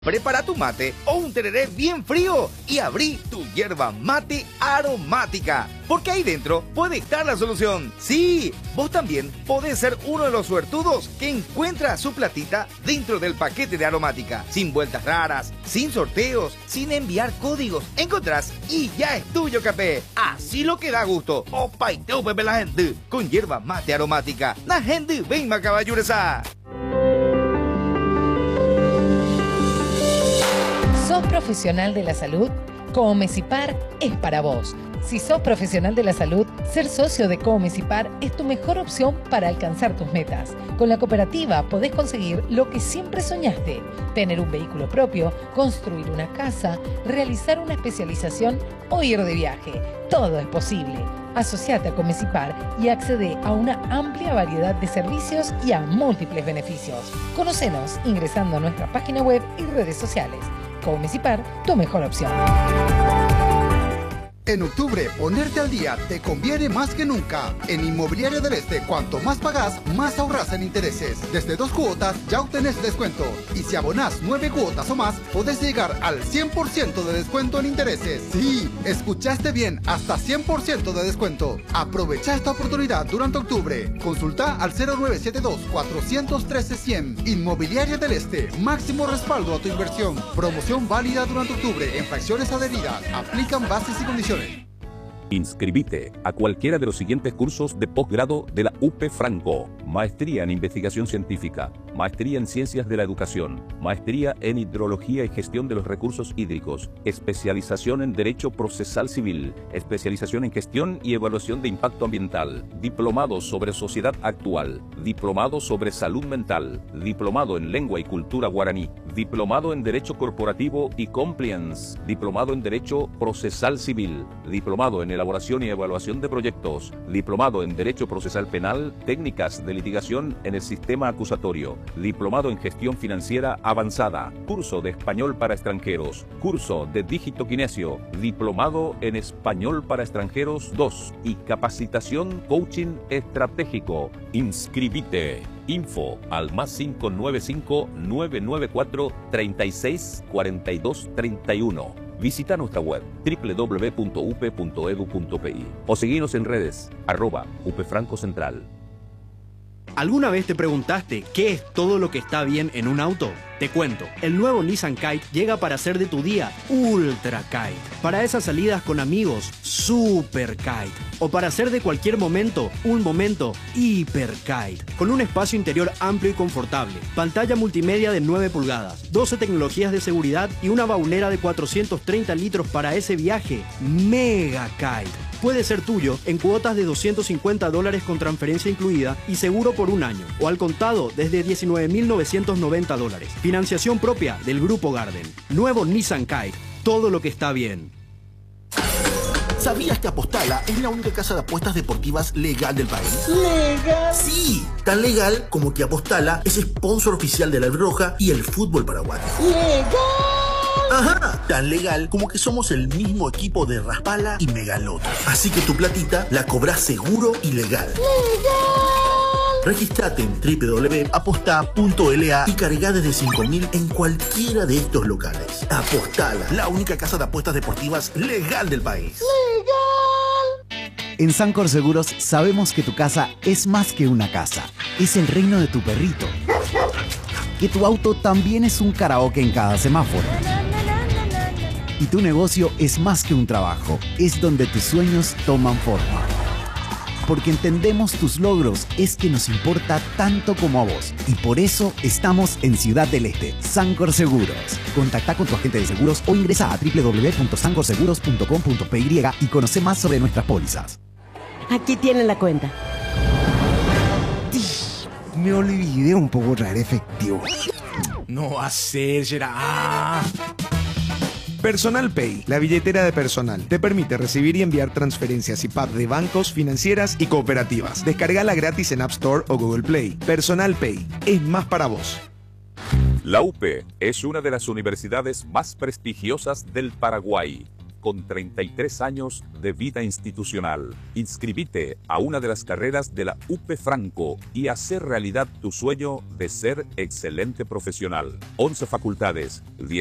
Prepara tu mate o un tereré bien frío y abrí tu yerba mate aromática, porque ahí dentro puede estar la solución. Sí, vos también podés ser uno de los suertudos que encuentra su platita dentro del paquete de aromática. Sin vueltas raras, sin sorteos, sin enviar códigos. Encontrás y ya es tuyo, café. Así lo que da gusto. Opa y teo, pepe la gente. Con yerba mate aromática. La gente ven macaballuresa. ¿Sos profesional de la salud? Comesipar es para vos. Si sos profesional de la salud, ser socio de Comesipar es tu mejor opción para alcanzar tus metas. Con la cooperativa podés conseguir lo que siempre soñaste: tener un vehículo propio, construir una casa, realizar una especialización o ir de viaje. Todo es posible. Asociate a Comesipar y accede a una amplia variedad de servicios y a múltiples beneficios. Conócenos ingresando a nuestra página web y redes sociales. Comesipar, tu mejor opción. En octubre, ponerte al día te conviene más que nunca. En Inmobiliaria del Este, cuanto más pagás, más ahorrás en intereses. Desde 2 cuotas ya obtenés descuento. Y si abonás 9 cuotas o más, podés llegar al 100% de descuento en intereses. Sí, escuchaste bien, hasta 100% de descuento. Aprovecha esta oportunidad durante octubre. Consulta al 0972-413-100. Inmobiliaria del Este, máximo respaldo a tu inversión. Promoción válida durante octubre en fracciones adheridas. Aplican bases y condiciones. Inscribite a cualquiera de los siguientes cursos de posgrado de la UP Franco: Maestría en Investigación Científica, Maestría en Ciencias de la Educación, Maestría en Hidrología y Gestión de los Recursos Hídricos, Especialización en Derecho Procesal Civil, Especialización en Gestión y Evaluación de Impacto Ambiental, Diplomado sobre Sociedad Actual, Diplomado sobre Salud Mental, Diplomado en Lengua y Cultura Guaraní, Diplomado en Derecho Corporativo y Compliance, Diplomado en Derecho Procesal Civil, Diplomado en Elaboración y Evaluación de Proyectos, Diplomado en Derecho Procesal Penal, Técnicas de Litigación en el Sistema Acusatorio, Diplomado en Gestión Financiera Avanzada, Curso de Español para Extranjeros, Curso de Dígito Kinesio, Diplomado en Español para Extranjeros 2 y Capacitación Coaching Estratégico. Inscribite. Info al +595 994 36 42 31. Visita nuestra web www.up.edu.pi o seguinos en redes @upfrancocentral. ¿Alguna vez te preguntaste qué es todo lo que está bien en un auto? Te cuento, el nuevo Nissan Kite llega para hacer de tu día Ultra Kite. Para esas salidas con amigos, Super Kite. O para hacer de cualquier momento, un momento Hiper Kite. Con un espacio interior amplio y confortable, pantalla multimedia de 9 pulgadas, 12 tecnologías de seguridad y una baulera de 430 litros para ese viaje Mega Kite. Puede ser tuyo en cuotas de $250 con transferencia incluida y seguro por un año, o al contado desde $19.990. Financiación propia del Grupo Garden. Nuevo Nissan Kite. Todo lo que está bien. ¿Sabías que Apostala es la única casa de apuestas deportivas legal del país? ¿Legal? Sí, tan legal como que Apostala es sponsor oficial de la Albirroja y el fútbol paraguayo. ¿Legal? Ajá, tan legal como que somos el mismo equipo de Raspala y Megaloto. Así que tu platita la cobrás seguro y legal. Registrate en www.aposta.la y cargá desde 5.000 en cualquiera de estos locales. Apostala, la única casa de apuestas deportivas legal del país. ¡Legal! En Sancor Seguros sabemos que tu casa es más que una casa. Es el reino de tu perrito. Que tu auto también es un karaoke en cada semáforo. Y tu negocio es más que un trabajo. Es donde tus sueños toman forma. Porque entendemos tus logros, es que nos importa tanto como a vos. Y por eso estamos en Ciudad del Este, Sancor Seguros. Contacta con tu agente de seguros o ingresa a www.sancorseguros.com.py y conoce más sobre nuestras pólizas. Aquí tienen la cuenta. Me olvidé un poco traer efectivo. No hacer, será. Personal Pay, la billetera de personal, te permite recibir y enviar transferencias y PAP de bancos, financieras y cooperativas. Descargala gratis en App Store o Google Play. Personal Pay, es más para vos. La UP es una de las universidades más prestigiosas del Paraguay. con 33 años de vida institucional. Inscribite a una de las carreras de la UP Franco y hacer realidad tu sueño de ser excelente profesional. 11 facultades,